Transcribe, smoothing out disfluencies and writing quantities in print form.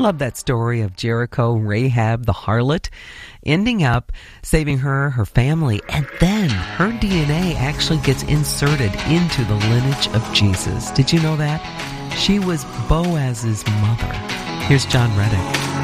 Love that story of Jericho, Rahab, the harlot, ending up saving her family, and then her DNA actually gets inserted into the lineage of Jesus. Did you know that? She was Boaz's mother. Here's John Reddick.